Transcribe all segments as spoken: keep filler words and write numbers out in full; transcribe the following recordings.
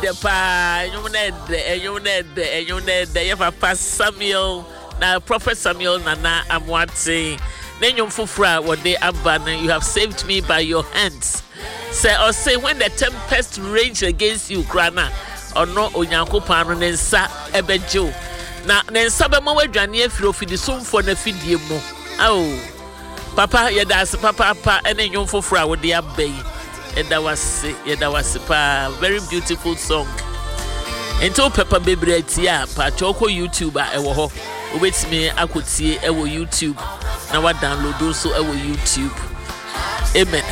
The pa, you need, you need, you need, you have Pastor Samuel, now Prophet Samuel, Nana, I'm watching. Then you fufra, what they abandon, you have saved me by your hands. Say, or say, when the tempest rage against you, Grana, or no, Onyanko Pano, then sa, Ebejo. Now, then Sabamo, Jania, Frofi, soon for the Fidiamo. Oh, Papa, Yadas, Papa, Papa, and then you fufra, what they obey. And that was yeah, that was a very beautiful song. And to Peppa Baby Tia, Pachoko YouTuber, ewo ho. Wait me, I could see ewo YouTube. Now I download also ewo YouTube. Amen.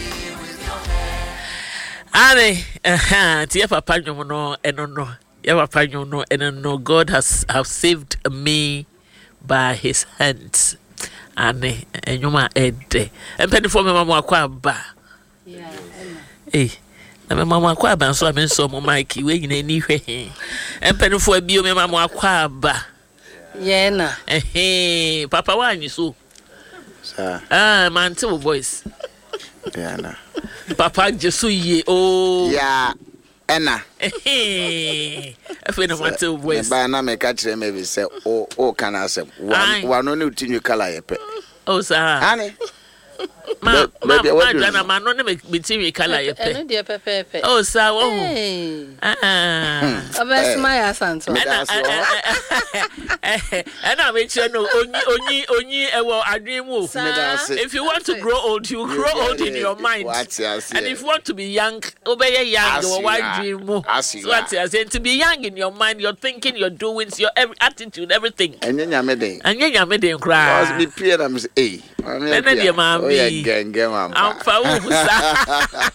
Ane, aha, Tia Papa no, and no, Ya Papa no, and no. God has have saved me by His hands. Ane, and you ma ede. And penny for me, Mama Kwaba. Yeah. Eh, na mama kwa ba so am so mo Mike we nyina ni hwe. Empenfo abio me mama kwa ba. Yeah na. Eh, papa wa anyi so. Sir. Ah, man to voice. Yeah na. Papa Jesu ye oh. Yeah. Ena. Eh. Afi na man to voice. Ba na me ka kire me bi say o o kana asem. Wa no ne utinyu kala yepe. Oh sir. Ani. Ma ma ma dana ma no ne me timi kala ye pe. Eno de pepepe. Oh sir, wo. Ah. Obes my asanto. And I make sure no only only only ewo adwin mu. If you want to grow old, you grow old in your mind. And if you want to be young, obey young or adwin mu. So what I say, to be young in your mind, your thinking, your doings, your every attitude, everything. And then nyame den. And then nyame den kra. Cause be prayer am say eh. And then your mama. Oh yeah, gang gang am. I'm fa wo sa.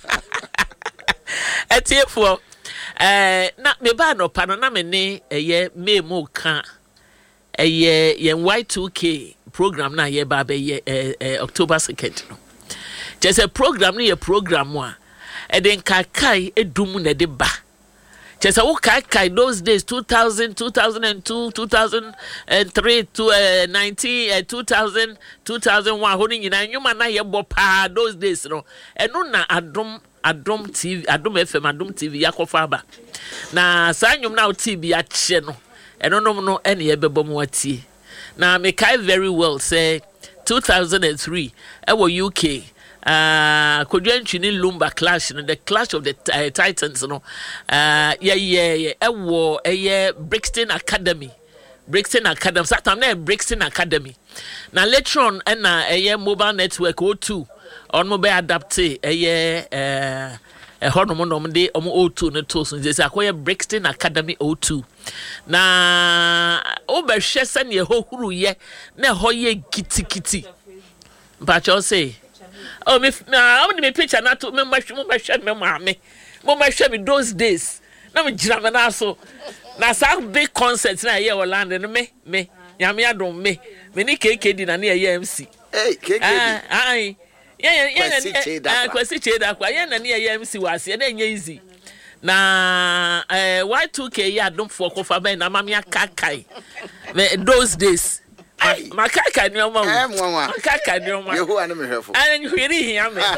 Etiefo eh na me ba no pa no na me ne eye me mo ka eye ye Y two K program na ye ba be ye eh, October second no. Just a program ni ye program wa e den kakai edum na de ba. Just a wo kai those days two thousand, two thousand two, two thousand three to uh, nineteen uh, two thousand, two thousand one holding in nyuma na ye bo pa those days no. Eno na adom Adom T V, Adom F M, Adom T V yakofa ba. Na sa nyum na T V a che no. Eno no no ene ye bebo mo atie. Na me kai very well say two thousand three e wo U K. Uh Kodwantwini Lumba clash no, the clash of the uh, Titans no. Uh yeah yeah yeah e wo e Brixton Academy. Brixton Academy. That time na Brixton Academy. Na later on na e mobile network O two. On mobile adapte eh eh eh hono mo no de omo O two ne to so say akoye Brixton Academy O two na obehwe se ne hohuru ye na ho ye kitikiti mpacho say oh me na am me picture na to me mahwe mo mahwe me maame mo mahwe me those days na me gira me na so na sa big concert na ye Orlando no me me nyame adom me me ni K K D na na ye M C eh K K D ah ai yeah yeah yeah kwesi cheda kwa yeah na na ye M C wase na nya easy na eh Y two K ya dom for kofa ben na mamia kakai those days makaka ni oma eh mwa makaka ni oma yehu ane me hwefo and you hiri hia me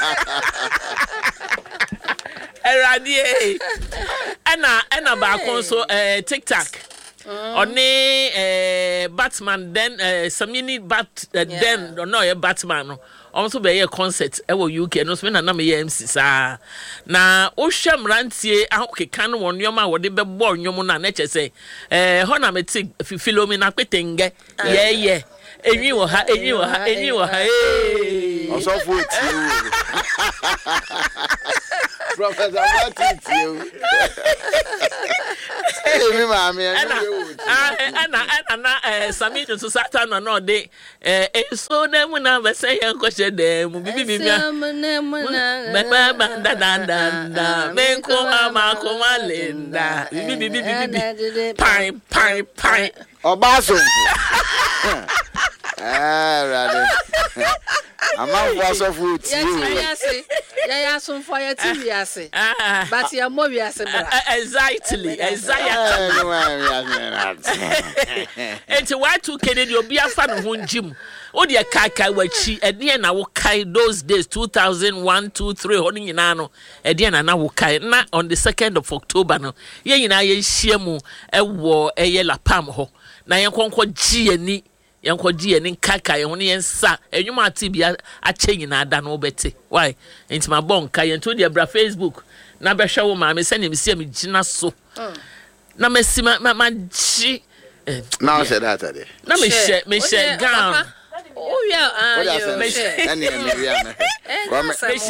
eradi ana ana ba kon so eh TikTok oni eh Batman then eh Samini Bat uh, yeah. Then no yeah Batman no also be a concert e wo U K no so na na me M C sa na o hwam rantie ahokeka no won nyoma wo de be ball nyom na na che say eh ho na me ti Philomena Petenge yeah yeah enyi wo ha enyi wo ha enyi wo ha eh oso fu ti Professor Martin ti eh mi ma mi ana ana ana na eh Sami to Satan no no de eh so na mu na be say en ko she de mu bibi bibi ba ba ba da da da men ko ama ko malinda bibi bibi bibi pai pai pai oba so Ah, rather. I'm out for food. Yes, yeah, some fire T V, I say. But you're more, yes, exactly, exactly. And to why two Kennedy, you'll be a fan of one Jim. Oh, dear Kaka, what she, at the end, I will kai those days, two thousand one, two, three, holding in Ano, at the end, and I will kai not on the second of October. No, ye in I share mu a war a yellow palm ho. Na yanko G and ni yanko G and Kaka, and only and sa, and you might be a chain I done no better. Why? Into my bone, Kai and to the bra Facebook. Na show mammy send him see me Gina so. Na me see my my G. Now said that. Na me share me share gown. Oh, yeah, yeah, me share. Any Come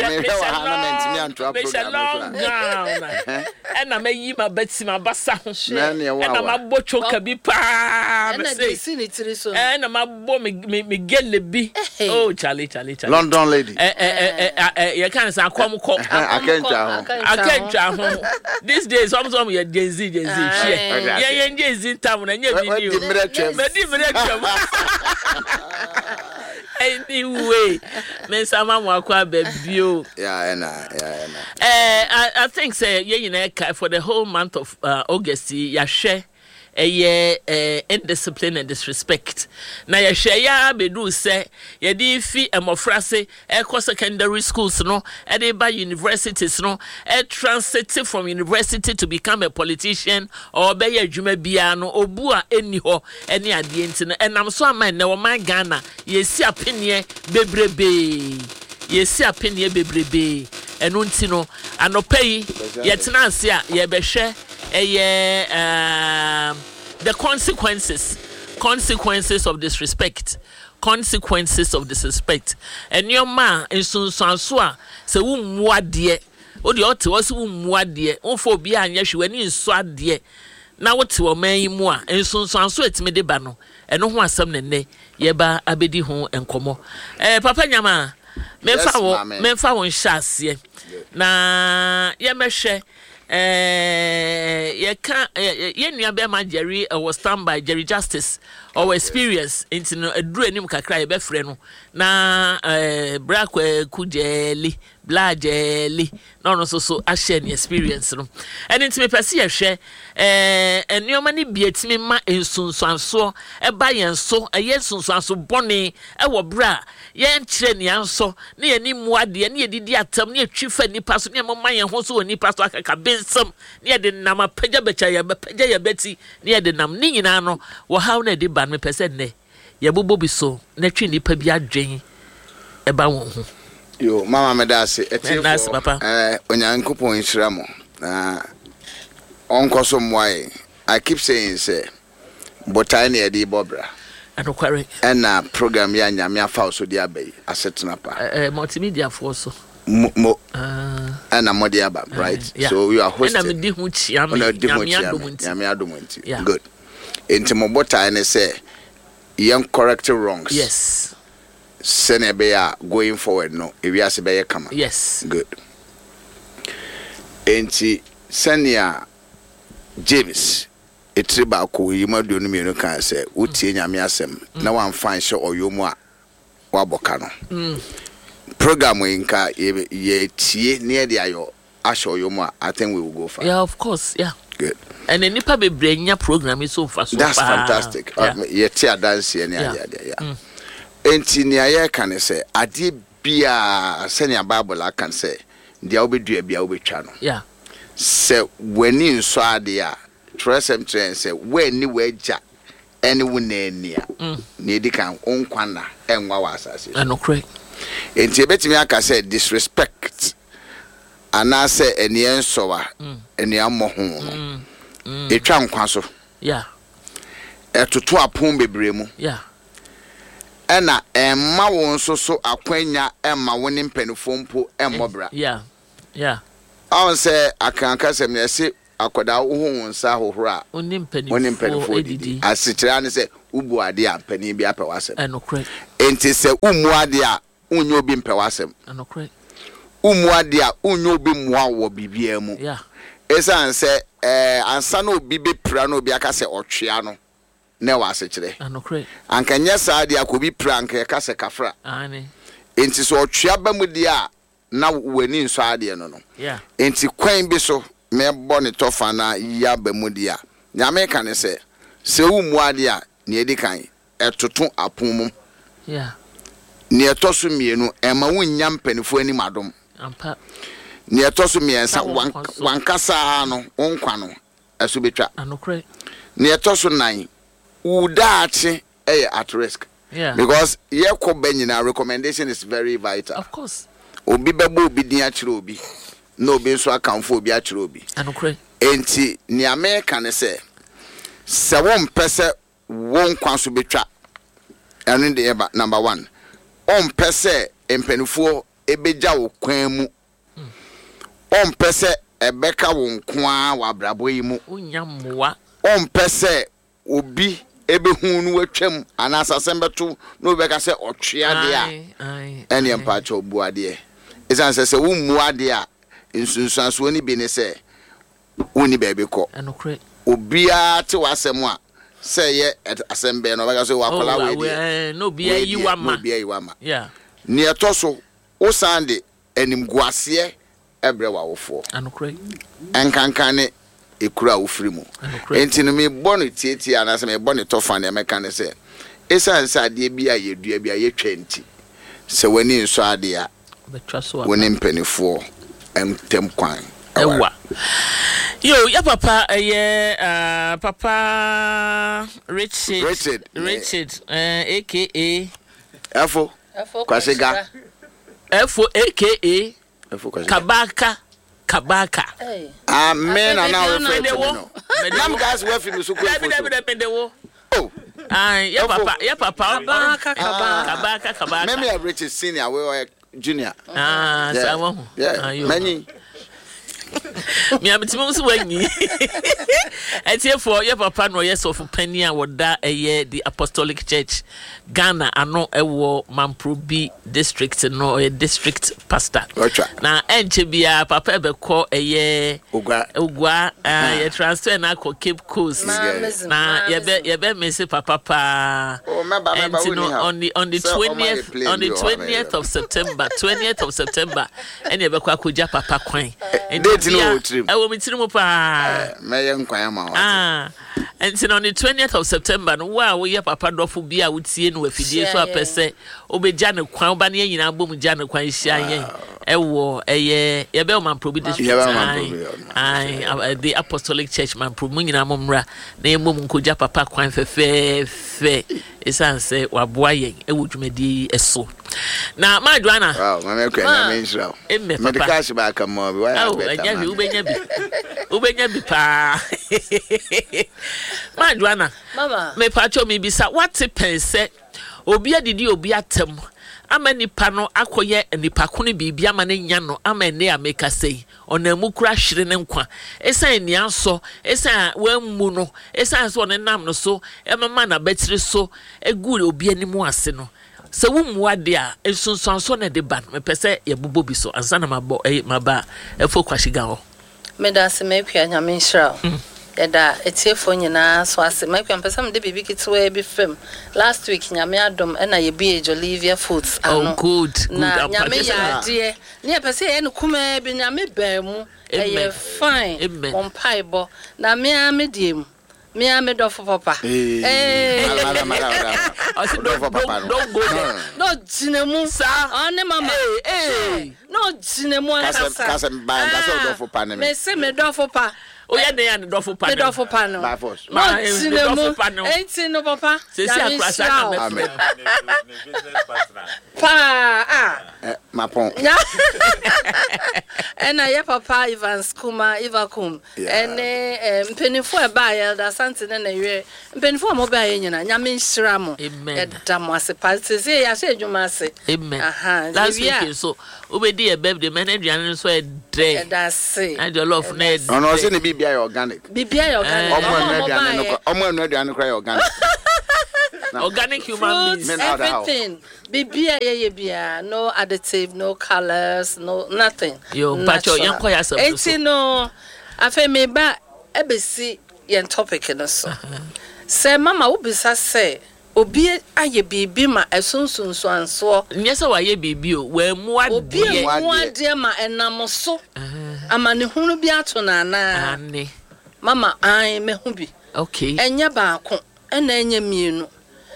and I may you my Betsy my bassa. And I'm a botcho cabi pa. And I'm a boy me get the be. Oh, Charlie, Charlie, Charlie. London lady. You can't say, come, come. I can't tell. I can't tell. These days, I'm some of Jay Z, Jay Z. Yeah, yeah, Jay Z town and you're anyway, Miss Amamwa baby. Yeah, and yeah, I I think say you know for the whole month of uh, August, ya share a year indiscipline and disrespect. Now ya share ya be do say ya di fi emofrase e secondary schools no, e dey by universities no, e transit from university to become a politician or be ya adwuma bia no obu a eni ho eni ade enti no enam so aman na wo man Ghana yesi apenie bebrebe yesi apenie bebrebe enu nti no anopai yetena ase a ye behwe eye um the consequences consequences of disrespect consequences of disrespect and your man in sunsanso a se wo muade o de o te wo se wo muade o fo bia anya hwe ani nso ade na wo te o man yi mu a in sunsanso etime de ba no eno ho asem ne ne ye ba abedi ho enkomo eh papa nyama memfa wo memfa wo nhase na ye mehwe eh ye can ye nua be ma Jerry uh, was stand by Jerry Justice or experience into no aduru anim kakra ye be frɛ no na eh bra ku jeli bla jeli no no so so a share the experience no and into me pese ye hwɛ eh enuoma ni bietimi ma ensunsuanso e ba yen so e yensunsuanso bone e wo bra ye nkyerɛ ne anso ne ye ni muade ne ye didi atam ne ye twifa nipa so ne mo ma yen ho so nipa so akaka bensam ne ye de nam apagya becha ye pagya ye beti ne ye de nam ne nyina no wo haw na de ba me pese ne ye bobo bi so na twi nipa bi adwen e ba won ho yo mama me da se etifo eh onyankopon nhira mo na onkoso moai I keep saying say but I need the bobra anokware and na program ya nyame afa so dia bai asetena pa eh multimedia for so mo ah and na modia ba right yeah. So you are hosting and na me di hu chia me nyame adomunti good into mo bota and say young correct wrongs yes sene be ya going forward no e wi ase be ye kama yes good enti senia James etriba ko yimadu no me no kan say utie nyame asem na wan fan hye oyomu a waboka no mm program we nka ye tie ne de ayo ahye oyomu a I think we will go far. Yeah, of course, yeah. Good. And the nipa be brenya program is so fast. That's fantastic. Ye tie dance ye ne ade yeah. Enti ne aye kan say ade bia senia Bible kan say dia obedua bia obetwa no. Yeah. Se wani nso ade a tresem tren se wani waja ene wona ania ne di kan onkwana enwa wa asase anokre enti ebetimi aka say disrespect ana say ene ensowa ene ammo ho etwa nkwa so yeah etoto apon bebremu yeah ena emma won so so akwanya emma woni mpanifo mpo emmobra yeah yeah I say I can case me say akoda wo hu nsa hohoro a oni mpanifo edidi asitira ne say ubu ade a pani bi apɛ wasem enokre enti say umu ade a unyo bi mpɛ wasem enokre umu ade a unyo bi moa wo bibia mu yeah esa say eh ansa na obi be pra na obi aka say otwea no ne wase kire anokre anka nya saa dia ko bi prank e ka se kafra ani enti so otwea ba mu dia na wani nso ade no no yeah enti kwan bi so me bo ne tofa na ya ba mu dia nyame ka ne se se wu mu ade a ne edi kan etoto apon mu yeah ne etoso mienu e ma wunnya mpanifo ani madom ampa ne etoso miensa wankasa no wonkwa no eso betwa anokre ne etoso nan udaache eh at risk yeah because ye ko banyina recommendation is very vital of course obi bebo obi din akire obi no obi so akamfo obi akire obi anokre enti ni America ne se se won pese won kwanso betwa eno de eba number one on pese empanifo ebeja wo kwan mu on pese ebeka wo nkoa wa brabo yi mu unyamwa on pese obi ebe hunu watwam anasa sembeto no beka se otwea de a ene empa cho buade e esan se se wo muade a nsunsuanso ni bi ne se woni bebe ko anokre obia te wasem a se ye asembe no beka se wakola we de no bia yi wama no bia yi wama yeah ni etoso o sande enim guase ebre wa wofo anokre enkankane ekura ofrimu enti no me bonu tietie anase me bonu tofa na meka ne se esansa ade bia yedua bia yetwenti se wani nso ade a betwa so woni mpanifo emtem kwan ewa yo ya papa eh uh, papa Richard Richard Richard uh, aka Efo Kwasiga Efo aka Efo Kwasiga Kabaka Kabaka Hey. Amen and now me de wo Nam guys we fi so ko Medewo. Oh. Ah, ya papa, ya papa. Kabaka, kabaka. Kabaka, kabaka. Maybe a Richard senior we or junior. Ah, so yeah. Many. Me am timu so wanyi. Etie for ya papa no yes of penny a woda eye the Apostolic Church Ghana ano ewo Mamprobi district no a district pastor. Na enche bia papa ebekọ eye Ogwa Ogwa ye transfer na ko Cape Coast. Na ye be ye be me se papa pa. Oh member member on the on the twentieth on the twentieth of September twentieth of September ene ebekọ akoja papa kwan. Date no trip. I will meet you pa. Me yen kwan ma. Ah. And on the twentieth of September no wa we papa dofo bia wotie no afidie so apese obeja ne kwan oba ne nyina bom ja ne kwan hia yen ewo eye ye be Mamprobi district ai the Apostolic Church Mamprobi nyina momra na emom nkoja papa kwan fefe fe esanse waboa yen ewo dwumadi eso na ma Joanna wow mama kwa na me nsira me de cash back am obi wa oh enya bi ubenya bi ubenya bi pa ma Joanna mama me pacho me bisa what pense obi adidi obi atem ama nipa no akoye nipa ko ne bibia ma ne nya no ama ne ameka sei ona mu kura hwere ne nkwa esan ni anso esan wammu no esan so ne nam no so emama na betire so egu obi animu ase no se wo muade a esunsunso na de ban me pese ye bobo bi so ansa na mabo e maba Efo Kwasiga ho me da se me pia nya me nshira ya da etiefo nyina so ase me pia pese me de bibi kitwe bi fam last week nya me adom e na ye bi Olivia Foods ano oh good good na nya me ya de ne pese ye no kuma bi nya me ba mu e ye fine on paibo na me a me diem me am do for papa eh madam madam I said do for papa don't go there no jinemu sir on mama eh no jinemu kasa kasa ba kasa do for papa me say me do for papa o ya dey and do for papa me do for papa no by force no jinemu enti no papa say see akrasa na me pa ah ma pon ena ye papa Ivan Skuma Ivakum ene mpenifo e ba ya da sante na we mpenifo mo ba ye nyina nyame nhira mo e da mo ase party se ya se adwuma ase amen aha last week so obedi e birthday man aduane so e dre e da se and your love na ono se ne bibia organic bibia organic omo no aduane no omo no aduane kra organic organic human beings everything bibia ye ye bia no additive no colors no nothing yo pacho yanko ya so enti no afa me ba ebesi yen topic no so Se mama wo bisa se obi aye bibi ma esonsunso anso nyese wa ye bibi o wa mu ade obi mu ade ma enam so amane hunu bi ato na na ane mama an me hu bi okay enya baako ena enya mienu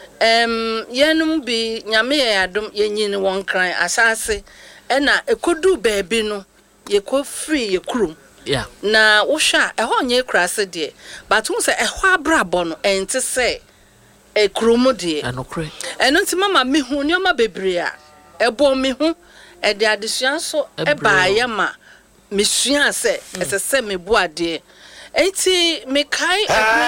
em yenum bi nyame ye adom yenyini won kran asase ena ekodu baabi no ye ko free ye krum yeah na wo hwa ehọ nye krase de but wo se ehọ abrabọ no ente se e krum de anokre eno nti mama me hu nyoma bebre a ebo me hu e de adesua so e baaya ma mesua se ese se me bu ade enti me kai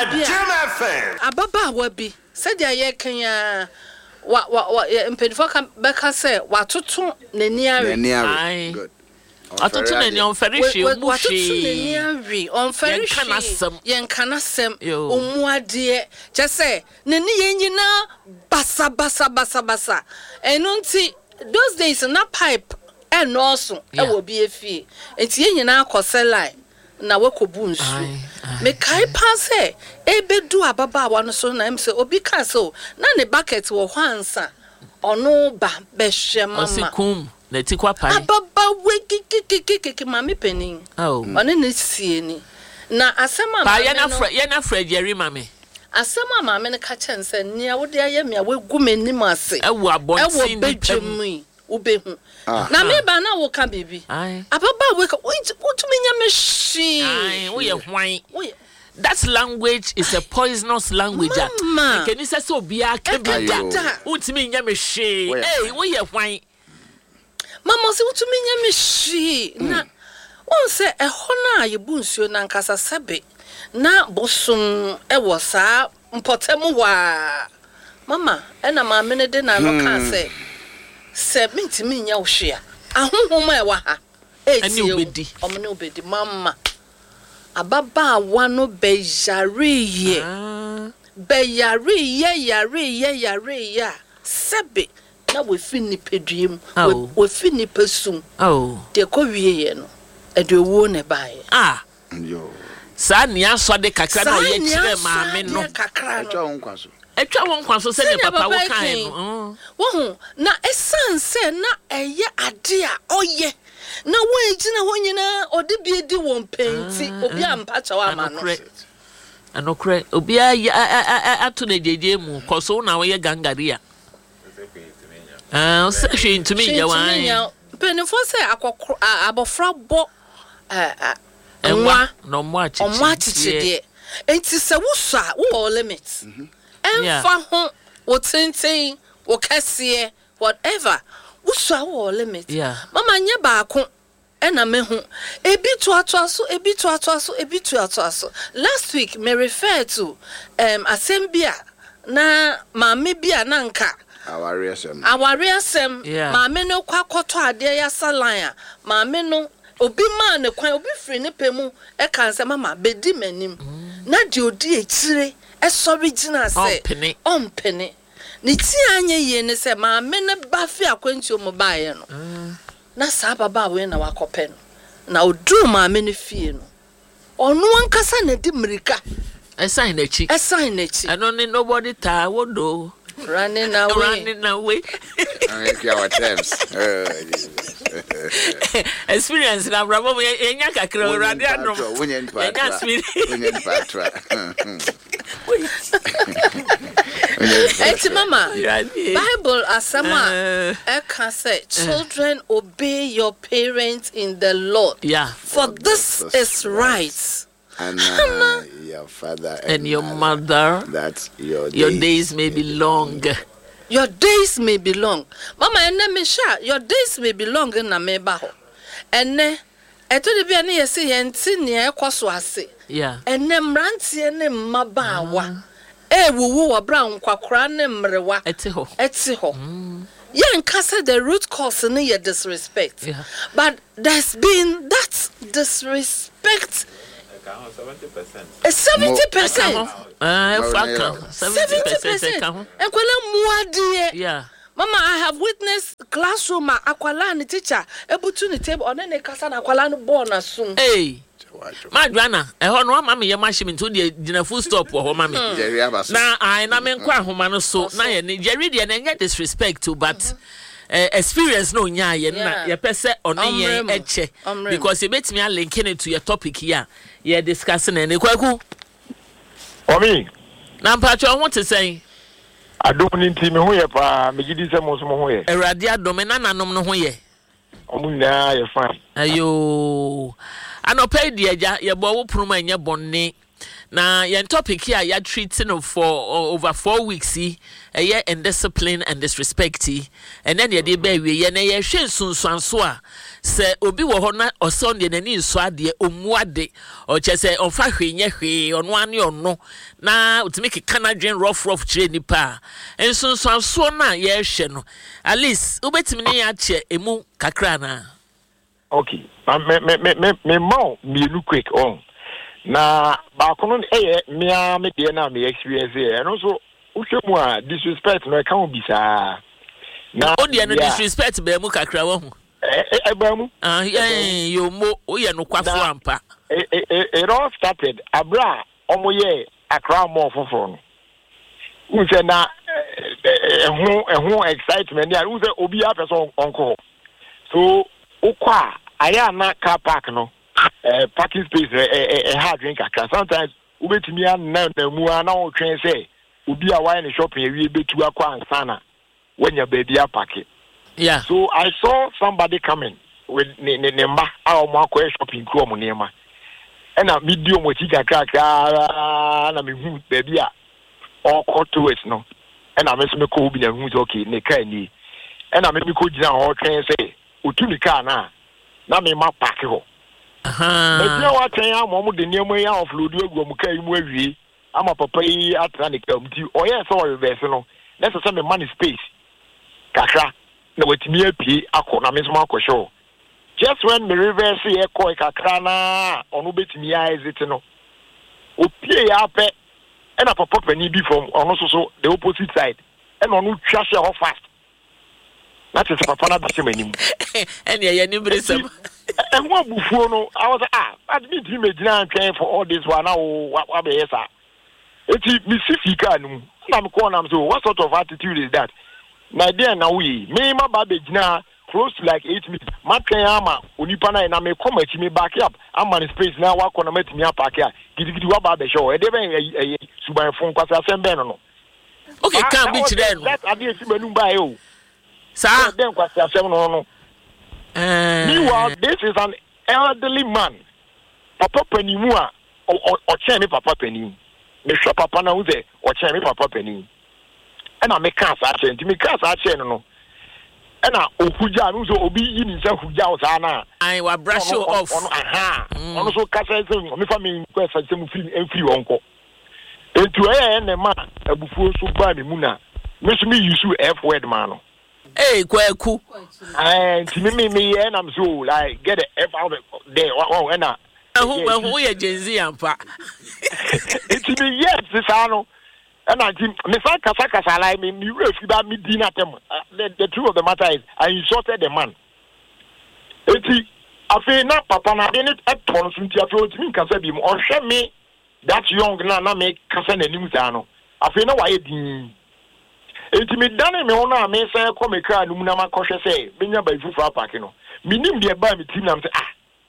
abia ababa wa bi se de aye kan ya wa wa mpedifo ka beka se watoto nani are good atoto nani on ferishi omushi watoto nani are on ferishi yen kanasem omuade che se nani yenyina basa basa basa basa eno nti those days na pipe e no so e wo bi efie enti yenyina akose line na wekobu nsu me kai pase ebedu ababa wa no so na em se obi ka so na ne bucket wo hwansa ono ba behwe mama osikum na tikwa pai ababa we kikikikiki mami penin oh one ne sie ni na asema pa ye na fra ye na fra Jerry mami asema mama ne ka chense nia wo de aye me wegu menim ase ewo abontin di twam ubehu na me ba na wo ka bibi ababa we ka utumi nya me shi ai wo ye hwan that language is a poisonous language can you say so bia can be that utumi nya me shi eh wo ye hwan mama se utumi nya me shi na won se ehọ na ye bu nsuo na nkasa sebe na bosum e wo sa mpotemu wa mama ena ma me ne de na no ka se se mintimi nya wo hwe a ahonhom e wa ha eni obedi omne obedi mama ababa wa no bejariye bejariye yariye yariye sebe na we fini pediem we fini pesum oh de ko wiye no e de wo ne bae ah yo sa ni aso de kakra na ye kire maame no kakra no etwa won kwaso se ne papa wo kan no wo hu na esanse na eye ade a oye na wo ejina ho nyina ode bi edi won penti obi ampa chawa ma no anokre obi a ato na jeje mu koso na wo ye gangaria ah se hwe ntumi nya wan penifo se akokro abofra bo eh enwa no mo achichi omo achichi de enti se wo so a wo limit enfa ho wo tenten wo kase whatever wo so a wo limit mama nye baako ena me hu ebi to atoaso ebi to atoaso ebi to atoaso last week me refer to um asembia na maame bia na nka aware asem aware asem maame no kwa koto ade ya salanya maame no obi ma ne kwan obi free ne pemu e kan se mama bedi manim na de odi etire e sorry gina se ompene ni ti anye ye ne se maame ne ba fi akwanti o mo baaye no na sa baba we na wakope no na odu maame ne fie no onu ankasa na di mrika e sign na chi e sign na chi and only nobody ta wodo running away running away I think our terms experience na bravo enya kakra rade anom wonyen patra wonyen patra Eti mama Bible asama e can say children obey your parents in the Lord yeah for this is right and uh, your father and, and your mother that your days, your days may be long your days may be long mama ene me sha your days may be long na me ba ho ene eto de bia ne yesi yenti ne ekoso ase yeah ene mrantie ne mmabaawa e wuwu wo bra nkwakora ne mrewa eti ho eti ho yen kasa the root cause ne ye disrespect yeah. But there's been that disrespect seventy percent seventy percent uh seventy percent enkwala muadie yeah mama I have witnessed classroom akwala ne teacher ebutu ne table one ne kasa na akwala no born asum hey Madwana, e ho no ama me ye machine to de gina full stop wo ho ma me. Na I na me nkwa ahoma no so na ye ne Jerry de na nya disrespect to but uh, experience no nya ye na ye pese ono ye eche because e betimi a link it to your topic here ye discussing and Kwaku Omi na mpacho won to say adom ni nti me ho ye pa me gidi se mo so mo ho ye Erade adom na nanom no ho ye omunya ye fan ayo anope de agya ye bo wo proma nya bonne na your topic here you treating for uh, over four weeks eh uh, indiscipline and disrespect and then you dey be we na ye hwe sunsuanso a se obi wo ho na oson de nani nso ade omuade o che se onfa hwe nye hwe ono ane ono na utimi keka na dwen rough rough kire nipa ensunsuanso na ye hwe no at least ubetimi ne ya che emu kakra na okay me me me me me mo me lu quick on na ba kono eh mia me de na me experience eh no so uhwemu a disrespect no e kan obisa na o de no disrespect ba mu kakra wo hu eh eh ba mu ah eh yo mo o ye no kwafo ampa eh eh it all started abra omoye akra mo foforo no u se na ehun ehun excitement ya u se obi a person onko so ukwa aya na car park no Uh, parking space a uh, uh, uh, hard drink akra sometimes ubetimi an na na mu ana o twen say obi a why ne shopping ewie betu akwa ansana when your baby a park yeah so I saw somebody coming with ne ne mba a o mo akwa shopping kro mo nema and na video mo ti kakra kakra na me hu baby a all cut to it no and na me so me ko bi na hu okay ne kai ni and na me bi ko gina ho twen say otu ni car na na me ma park ho aha e dia wa twen ya mo de niam ya offload egu mu kai mu awie ama papa yi atra ne kam ti oye so reverse no na se se me man space kakra na watimi apie akọ na me so akọ show just when me reverse e ko kakra na onu betimi ya exit no opie ya pe e na papa pani bi from onu so so the opposite side e na onu twa she ho fast na te papa na bi se manim and ye ni bresam and what buffalo I was ah I didn't imagine trying for all this one now what be yes ah it's Mississippi no na me call am so what sort of attitude is that my dear now we me ma ba be gina close to like eight minutes ma twen ama onipa na na me come achi me back up am man space na wa kọ na matimi apart here gidigidi wa ba be show e dey ben suban fon kwasa sembe no no okay can be chire no that ade esi manum ba e o sa den kwasa sem no no Uh, meanwhile, this is an elderly man. Papa penny mua or or me papa penny. Me shop papa na uze or me papa penny. And I make cars achen to me cars achen no. And I okuja nuzo obi yin se huja osana. I wa brush you off. Aha. Ono so kasa se me fa me kwesa se mu free en free onko. Entu eh na ma abufuo so ba me mu na. Me so me use F word man no. Hey, Kwaku. And me, me, me, and I'm so like get the F out there. Oh, and I. Who, who, are Gen Z and Pa? It's me, yes, this I know. And I think, Miss Kasaka, I mean, you refuse that me dinner them. The truth of the matter is, I insulted the man. It's I feel not, Papa, I didn't at once until I told me, Casabim, or share me that young Nana make Cassan and Newsano. I feel no why it didn't. Enti me dane me ona me say ko me kra num na makɔhwɛ sɛ benya ba ifu fa park no minim de ba me tim na me say ah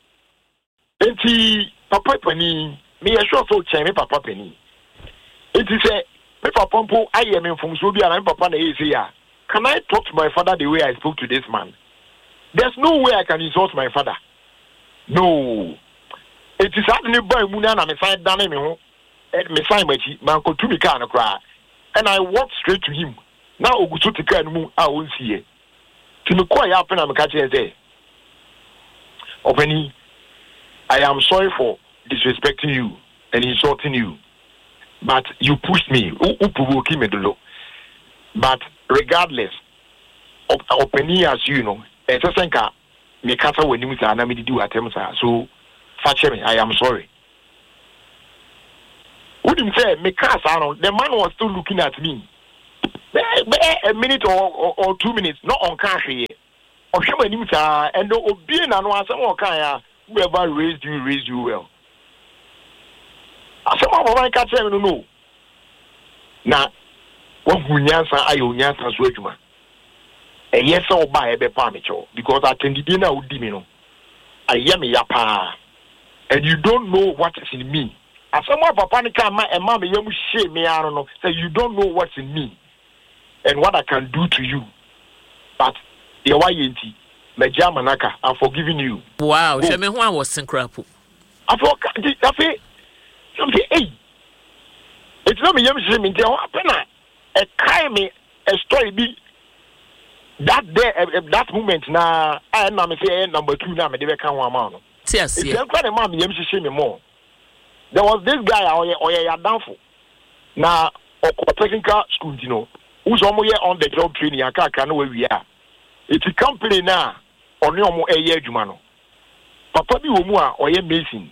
enti papa pani me ye sure so chen me papa pani enti say me papa mpo aye me mfom so bi ana me papa na ye say ya can I talk to my father the way I spoke to this man? There's no way I can insult my father. No. Enti sa ne ba mu na na me say dane me ho me say machi man ko tu me car no kra and I walked straight to him. Now Ogusu tika anu a won see e. Ti me call ya happen am ka che say. Openi, I am sorry for disrespecting you and insulting you. But you pushed me. U provoke me dolo. But regardless, openi as you know, e se senka me kasa wani mu sa na me di atem sa. So fache me, I am sorry. Wouldn't say me kasa no, the man was still looking at me. A minute or, or, or two minutes, not on cash here. Or show and no obeying and one some more kind whoever raised you, raised you well. asema papa ka tell me no na wo hunyansa ayo nyansa so adwuma e yes o ba e be pa me cho because atendidi na odi me no aye me ya pa and you don't know what is in me asema papa ka ma e ma me yam hye me aro no say you don't know what's in me and what I can do to you but the why enti me jamanaka I'm forgiving you wow she me ho a wo senkrapo afo afi something hey it's not me yam hye me ntia ho apena e kai me a story be that day uh, that moment na I na me say number two na me dey kan ho ama no yes it's quite a man yam hye me more there was this guy oye oye ya danfo na okọ technical school you know who's almost on the job training aka aka no we are it's a company na oni omo eye adwuma no papa bi wo mu a oye mason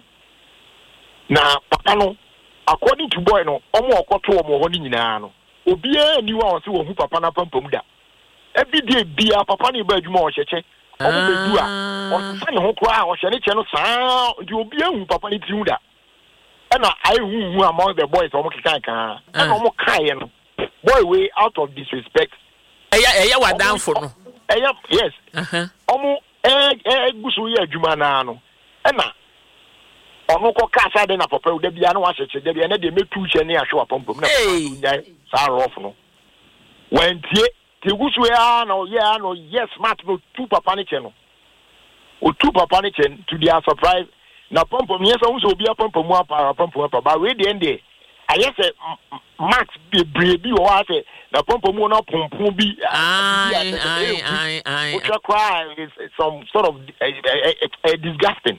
na papa no according to boy no omo okoto omo ho ni nyina no obi e ni wa o se wo hu papa na pampam da every day bia papa ni ba adwuma o hyeche omo bedu a o se ne ho kra o hye ne che no saa di obi e hu papa ni ti hu da and I hu among the boys omo kikan kan and omo kai no boy way out of disrespect eya eya wa danfo no eya yes uh-huh omo eh eh gusu ye adwuma na no na ono ko kasa de na papa da bia na wa hyeche da bia na de metu che ne ahwe apompom na nyai sa rof no wentie ti gusu ya na ya no yes smart no tu papa ni che no o tu papa ni che to their surprise na pompom yes so obi apompom mu apa pompom apa ba we de ende ayese max be brebi o wa se na pompom mu na pompom bi ai ai ai ai which cry is some sort of uh, uh, uh, disgusting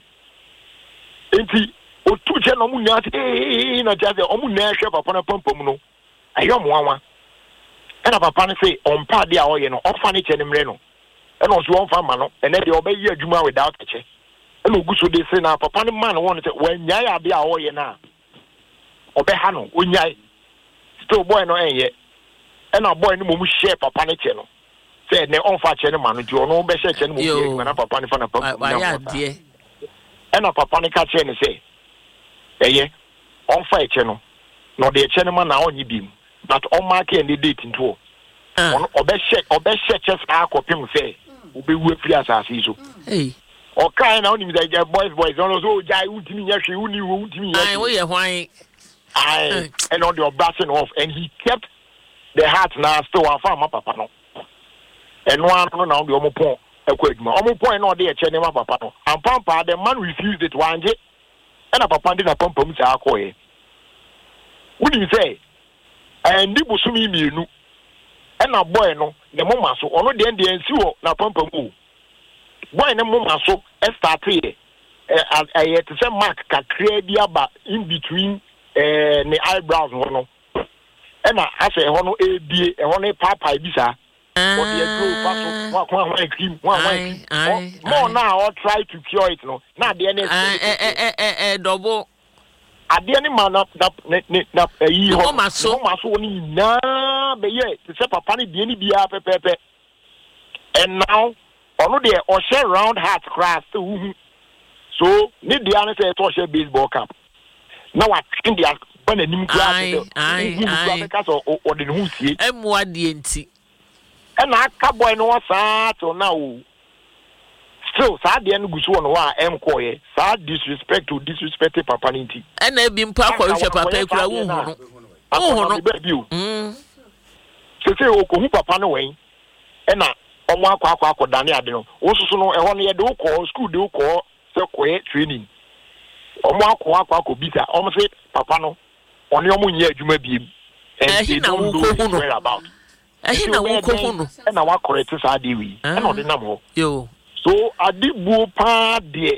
enti o tu je no mu nya eh na jaze o mu na hwe papa na pompom no ayo mo anwa ena papa ne say on pa dia o ye no o fa ne che ne mre no ena o so on fa ma no ene de o be yi adwuma without a che ena oguso de say na papa ne man won say wan nya ya bia o ye na obe ha no onyai still boy no enye ena boy no mo share papa ne che no say ne on fa che ne man no no be share che ne mo ye na papa ne fa na papa wa ya de ena papa ne ka che ne say eye on fa che no no de che ne man na onyi bim but on mark and date into on obe share obe share che sa akopim say obe wu afri asase so hey o kai na oni mi boys boys on so jai utimi nya hwe uni wo utimi nya ai wo ye hwan I and on the bashing off, and he kept the hat now still on farm papa no. And one no now the omo pon e ko eduma. Omo pon no dey che ne ma papa no. And pampa the man refused it one day. And a papa dey na pampa mu sa akoye. What do you say? And di busumi mienu. And a boy no, the mama so ono dey dey ensi wo na pampa mu. Boy ne mama so e start here. Eh eh to say mark ka create dia ba in between eh ne eyebrows no e na ase ho no ebie e ho ne papa bi sa o de grow paso wa kwa wa cream wa wa more now or try to cure it no na de ne eh eh eh eh double ade ne man na na na yi ho ma so ma so ni na be ye to say papa ne de ni bia pepepe and now ono de o share round hat craft so ni dia ne say to share baseball cap na wa twin dia ba na nim kra ai ai ai ka so o de hu sie emu ade enti e na aka boy no sa to na o still sa de no gusu no wa em koye sa disrespect to disrespect papa nti e na bi mpa kwa hwe papa e kura wo hu no wo hu no mm se se o ko hu papa no wen e na omo akwa akwa akodane ade no wo susu no e ho no ye de wo ko school de wo ko se koye training omo akwa akwa akobisa omo se papa no oni omo nya adwuma biem eh hina wo ko hu no eh hina wo ko hu no e na wa correct sa de wi e na ode nam ho yo so adibu pa de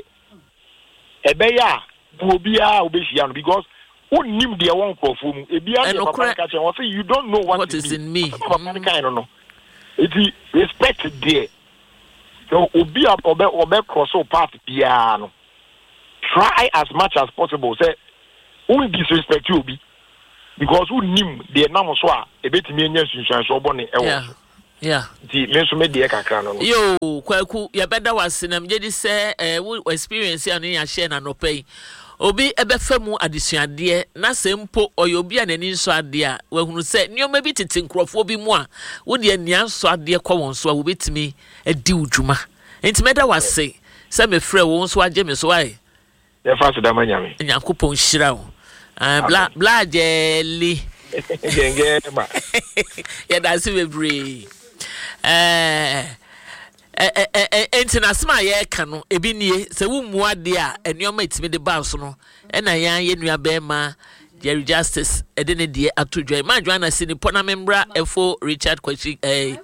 ebe ya bu bia obehia no because onim de won krofo mu ebia de papa ka che won say you don't know what, what is in me papa mm. kind no it respect there so obi obe obe cross path bia no try as much as possible say who disrespect you be because who nim the nam so a ebetimi enya sunsun so bone ewo yeah yeah di me so me de kakra no yo kwaku ya beda wasinam je di say eh experience ya no ya share na no pay obi ebefa mu adesuade na sempo oyo obi anani nso ade a wahunu se nioma bi tete nkrofo bi mu a wo de ania nso ade kwa won so a wo betimi adi udwuma entimeda wase se me frɛ wo nso agye me so ai ye fa so da manyame Nyankopɔn hyira wo ah bla bla jeli genge ma ya da se bebre eh eh eh entinasema ye ka no ebi nie se wo mu ade a enioma etimi de ba so no e na yan ye nua be ma Jerry Justice ede ne de atodwa ma Joanna sini pona membra efo Richard Kwachi eh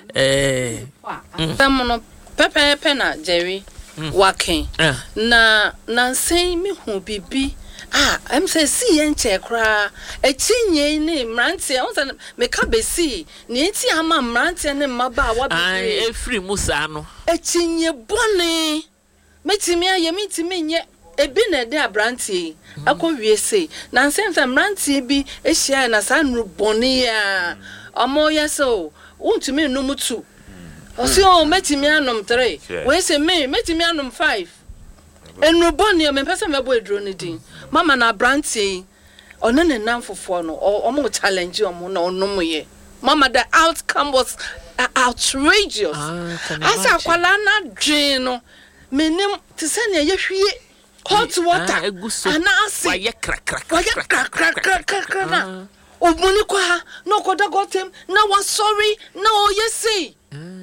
eh tamono pepe pepe na Jerry waken na na sen mi hu bibi ah em say si yen che kra e chinye ni mrantie on say me ka be si ni enti ama mrantie ne maba wa bi ai e free musa no e chinye bone metimi aye metimi nye ebi na de abrantie akọ wiese na nsem say mrantie bi e hia na sa nru bone ya omo yeso untumi numutu osi o metimi anom three we say me metimi anom five enu bone o me pese me bo edro ni din mama na brantie ono ne namfofo no omo challenge omo na onom ye mama the outcome was uh, outrageous as akwala na dwen no menim te se ne ye hwie hot water ana ase wa ye krak krak wa ye krak krak krak na obuni kwa no koda gotem na wa sorry na o yesi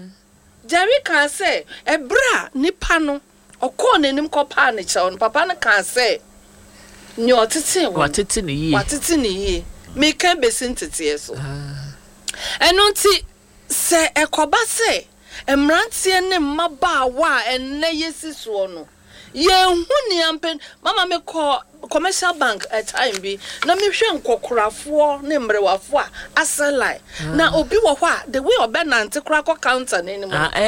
Jerry can say ebra nipa no okọ nenim kopa ne che on papa ne can say ni otete wo watete ne yi watete ne yi me kan besin tete so eno nti se ekoba se emrantie ne mabaawa enne yesi so no ye huni ampen mama me call commercial bank at time bi na me hwe nkokorafo ne mrewafo a aselai na obi wo hɔ a the way obenante kra ko counter ne mu ah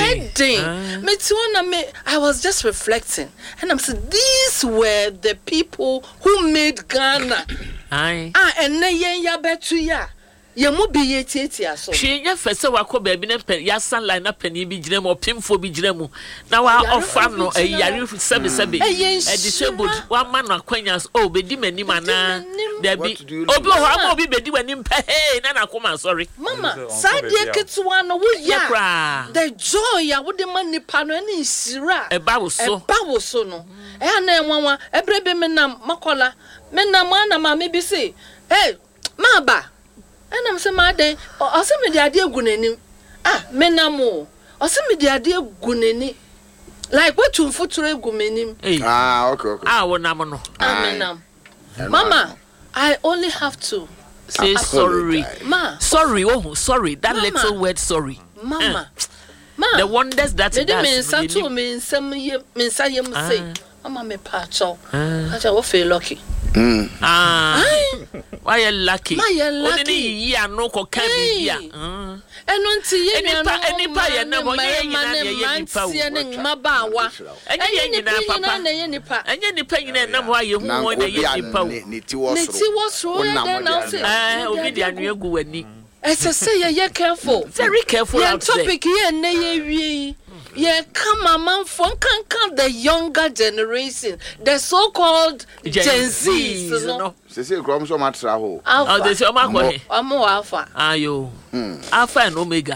edin me ti na me I was just reflecting and I'm saying these were the people who made Ghana ai ah enne yen ya betu ya ye mu bi ye tietia so hwe nya fese wakọ ba bi ne pen ya sunlight na pen bi gire mu opimfo bi gire mu na wa ofa no yare sebe sebe e disabled wa ma no akwanya o be di mani mana there be obi o ha obi be di wani mpa hey na na koma sorry mama sadie ketwa no wo ya the joy ya wo de mani pa no ani sira e ba wo so e ba wo so no e na enwanwa ebrebe me na makola me na ma na ma me bi say hey ma ba enam se ma den o se me de ade agunani ah menamo o se me de ade agunani like what you futuro agumenim ah okay okay ah wonam no menam mama I only have to say sorry ma sorry oh sorry that mama. Little word sorry mama uh, ma the wonders that it does me say to me some ye me say yem say mama me pa cho acha wo feel lucky mm ah why you lucky only yi anu ko kan bibia mm eno nti ye nipa enipa ye na mo ye nyina na ye nipa wo ne mabawa enye ye nyina papa enye nipa enye nipa nyina na mo aye hu won na ye nipa wo ne ti wo ne ti wo so ye den na say eh obi di anu egu wani ese say ye ye careful very careful out there topic ye na ye wie ye come man from can can the younger generation the so called Gen Zs no se se krom so matra ho oh they say o ma ko he amo alpha ayo alpha and omega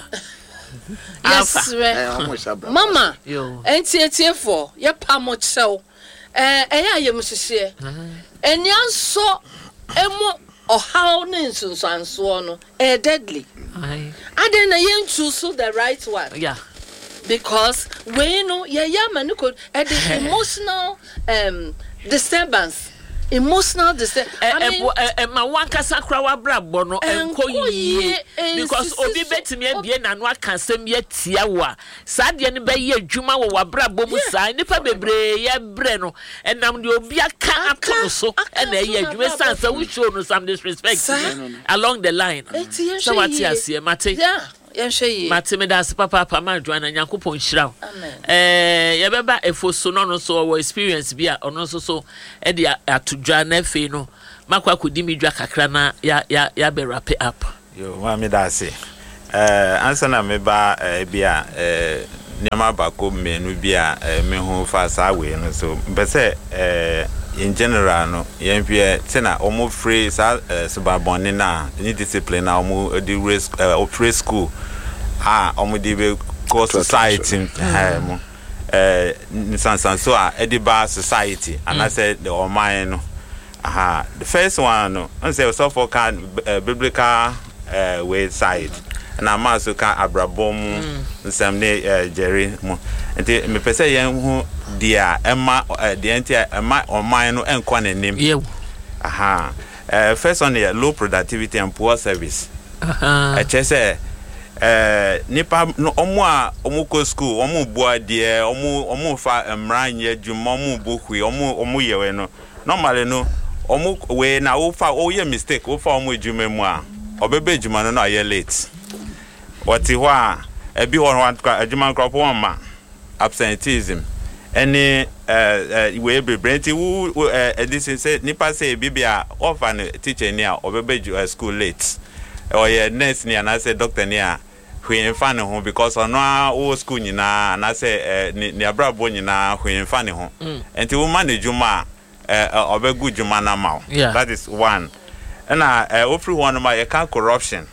yes mama yo enti etie for ye pa mo chew eh eya ye mo hihye eni anso emu ohaw ne nsunsanso no eh deadly ai ade na ye choose the right one yeah because we know yeah yeah man could at the emotional um disturbance emotional disturbance I mean ma wan kasa kra wa brabo no enko yie because obi betimi abie na no aka asem ye tia wa sa de ne be ye adwuma wo wa brabo mu sa nipa bebre ye bre no enam de obi aka ato so e na ye adwuma san sa we show no some disrespect along the line so what you see mate yeah yenhwe matime das papa papa ma Joanna Nyankopon hyira eh ye beba efoso no no so wo experience bia ono so so e de atodwa na fe no makwa kodi midwa kakra na ya ya ya be wrap up yo ma me das eh ansa na me ba bia eh nyama bako menu bia me ho fa sa we no so be se eh in general no yen hwe tena omo free sa subabon na ni discipline na omo di race uh, school ah omo di be co society eh mo eh sansan so a ediba society and I said the oman no aha the first one no I say so for can uh, biblical uh, way side na ma so ka abrabom nsam ne Jerry mo enti me pese yen hu dia ema the enti ema oman no enko na nim yeah aha uh, first one is low productivity and poor service aha uh, chese eh nipa no omo a omo ko school omo bua de omo omo fa emranye adwuma omo bohwe omo omo yewe no normally no omo we na wo fa wo ye mistake wo fa omo adwuma mu a obebe adwuma no na ye late wati ho a ebi ho adwuma nkropo won ma absenteeism any eh we be brenti wo edisi say nipa say bibia offer no teacher ni a obebe school late or ye nurse ni ana say doctor ni a hwe mfa ne ho because ono a wo school nyina na say ni abrabo nyina hwe mfa ne ho enti wo manage ma eh obegu djuma na ma that is one and uh ofri one ma ye can corruption